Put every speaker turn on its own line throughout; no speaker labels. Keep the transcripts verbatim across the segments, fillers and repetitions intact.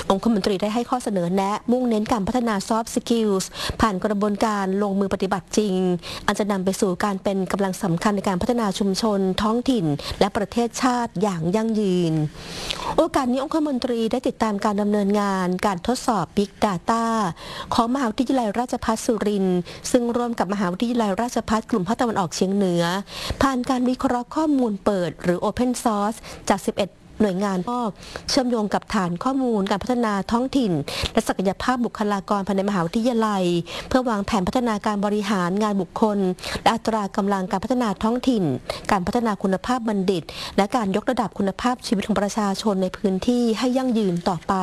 องคมนตรีได้ให้ข้อเสนอแนะมุ่งเน้นการพัฒนา soft skills ผ่านกระบวนการลงมือปฏิบัติจริงอันจะนำไปสู่การเป็นกำลังสำคัญในการพัฒนาชุมชนท้องถิ่นและประเทศชาติอย่างยั่งยืนโอกาสนี้องคมนตรีได้ติดตามการดำเนินงานการทดสอบ Big Data ของมหาวิทยาลัยราชภัฏสุรินทร์ซึ่งร่วมกับมหาวิทยาลัยราชภัฏกลุ่มภาคตะวันออกเฉียงเหนือผ่านการวิเคราะห์ข้อมูลเปิดหรือ Open Source จากสิบเอ็ดหน่วยงานก็เชื่อมโยงกับฐานข้อมูลการพัฒนาท้องถิ่นและศักยภาพบุคลากรภายในมหาวิทยาลัยเพื่อวางแผนพัฒนาการบริหารงานบุคคลและอัตรากำลังการพัฒนาท้องถิ่นการพัฒนาคุณภาพบัณฑิตและการยกระดับคุณภาพชีวิตของประชาชนในพื้นที่ให้ยั่งยืนต่อไป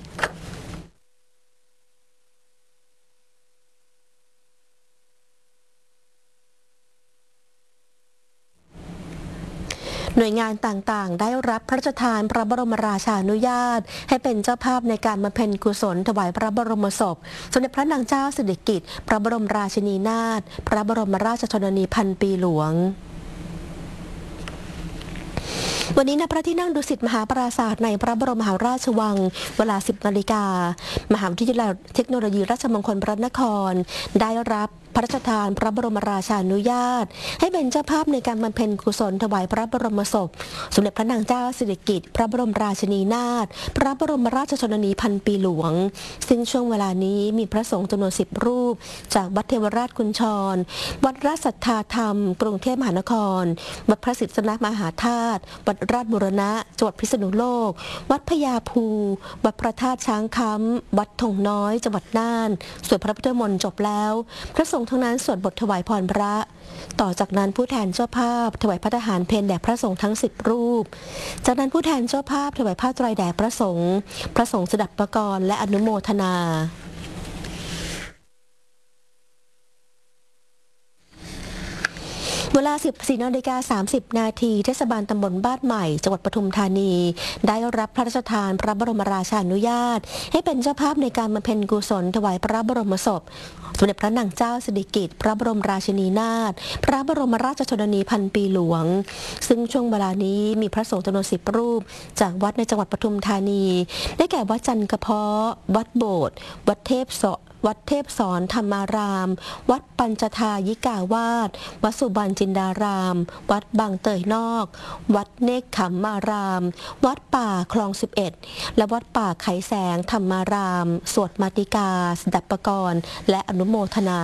หน่วยงานต่างๆได้รับพระราชทานพระบรมราชานุญาตให้เป็นเจ้าภาพในการบำเพ็ญกุศลถวายพระบรมศพสมเด็จพระนางเจ้าสิริกิติ์พระบรมราชินีนาถพระบรมราชชนนีพันปีหลวงวันนี้ณพระที่นั่งดุสิตมหาปราสาทในพระบรมมหาราชวังเวลา สิบนาฬิกามหาวิทยาลัยเทคโนโลยีราชมงคลพระนครได้รับพระราชทานพระบรมราชานุญาตให้เป็นเจ้าภาพในการบำเพ็ญกุศลถวายพระบรมศพสมเด็จพระนางเจ้าสิริกิติ์พระบรมราชินีนาถพระบรมราชชนนีพันปีหลวงซึ่งช่วงเวลานี้มีพระสงฆ์จำนวนสิบรูปจากวัดเทวราชกุญชรวัดราชสัทธาธรรมกรุงเทพมหานครวัดพระศิษย์มหาธาตุวัดราชบูรณะจังหวัดพิษณุโลกวัดพญาภูวัดพระธาตุช้างค้ำวัดธงน้อยจังหวัดน่านสวดพระพุทธมนต์จบแล้วพระสงฆ์ทั้งนั้นสวดบทถวายพรพระต่อจากนั้นผู้แทนเจ้าภาพถวายพระทหารเพลแด่พระสงฆ์ทั้งสิบรูปจากนั้นผู้แทนเจ้าภาพถวายผ้าไตรแด่พระสงฆ์พระสงฆ์สดับประกรณ์และอนุโมทนาเวลา สิบสี่นาฬิกาสามสิบนาทีเทศบาลตำบลบ้านใหม่จังหวัดปทุมธานีได้รับพระราชทานพระบรมราชานุญาตให้เป็นเจ้าภาพในการบำเพ็ญกุศลถวายพระบรมศพสมเด็จพระนางเจ้าสิริกิติ์พระบรมราชินีนาถพระบรมราชชนนีพันปีหลวงซึ่งช่วงเวลานี้มีพระสงฆ์จำนวนสิบรูปจากวัดในจังหวัดปทุมธานีได้แก่วัดจันทร์กระเพาะวัดโบสถ์วัดเทพโสวัดเทพสอนธรรมารามวัดปัญจทายิกาวาสวัดสุบรรณจินดารามวัดบางเตยนอกวัดเนกขมารามวัดป่าคลองสิบเอ็ดและวัดป่าไขแสงธรรมารามสวดมาติกาสดับประกรณ์และอนุโมทนา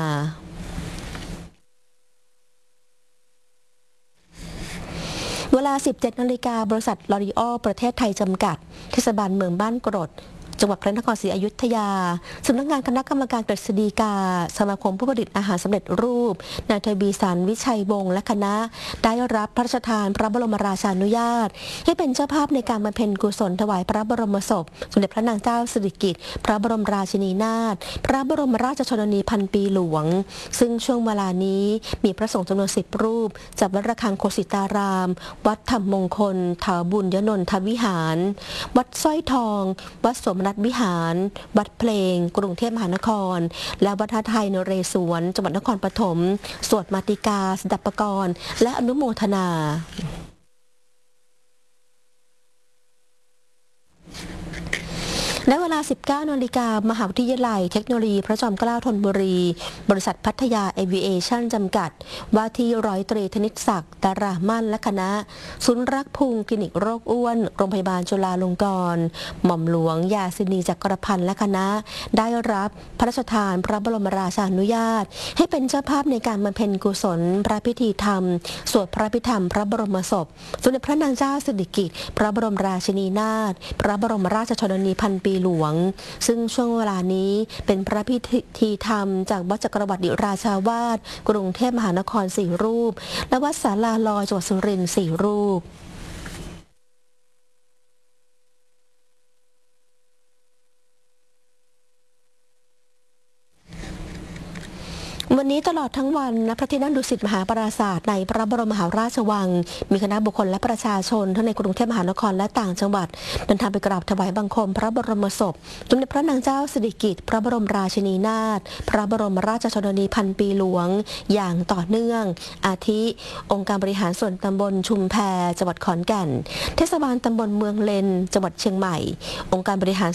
เวลา สิบเจ็ดนาฬิกาบริษัทลอรีออลประเทศไทยจำกัดเทศบาลเมืองบ้านกรดจังหวัดพระนครศรีอยุธยาสำนักงานคณะกรรมการกฤษฎีกาสมาคมผู้ผลิตอาหารสำเร็จรูปนายทวีสันวิชัยวงศ์และคณะได้รับพระราชทานพระบรมราชานุญาตให้เป็นเจ้าภาพในการบำเพ็ญกุศลถวายพระบรมศพสมเด็จพระนางเจ้าสิริกิติ์พระบรมราชินีนาถพระบรมราชชนนีพันปีหลวงซึ่งช่วงเวลานี้มีพระสงฆ์จำนวนสิบรูปจากวัดระฆังโคสิตารามวัดธรรมมงคลถาวบุญยนนทวิหารวัดสร้อยทองวัดสมนัตวิหารวัดเพลงกรุงเทพมหานครและวัดท่าไทยนเรศวรจังหวัดนครปฐมสวดมาติกาสดับประกรณ์และอนุโมทนาในเวลา สิบเก้านาฬิกามหาวิทยาลัยเทคโนโลยีพระจอมเกล้าธนบุรีบริษัทพัทยาเอวิเอชั่นจำกัดว่าที่ร้อยตรีธนิตศักดิ์ดารามั่นและคณะศูนย์รักพุงคลินิกโรคอ้วนโรงพยาบาลจุฬาลงกรณ์หม่อมหลวงยาสินีจักรพันธ์และคณะได้รับพระราชทานพระบรมราชานุญาตให้เป็นเจ้าภาพในการบำเพ็ญกุศลพระพิธีธรรมสวดพระพิธรรมพระบรมศพสมเด็จพระนางเจ้าสิริกิติ์พระบรมราชินีนาถพระบรมราชชนนีพันปีหลวงซึ่งช่วงเวลานี้เป็นพระพิธีธรรมจากวัดจักรวรรดิราชาวาสกรุงเทพมหานครสี่รูปและวัดศาลาลอยจังหวัดสุรินทร์สี่รูป วันนี้ตลอดทั้งวันณพระที่นั่งดุสิตมหาปราสาทในพระบรมมหาราชวังมีคณะบุคคลและประชาชนทั้งในกรุงเทพมหานครและต่างจังหวัดเดินทางไปกราบถวายบังคมพระบรมศพสมเด็จพระนางเจ้าสิริกิติ์พระบรมราชินีนาถพระบรมราชชนนีพันปีหลวงอย่างต่อเนื่องอาทิองค์การบริหารส่วนตำบลชุมแพจังหวัดขอนแก่นเทศบาลตำบลเมืองเลนจังหวัดเชียงใหม่องค์การบริหาร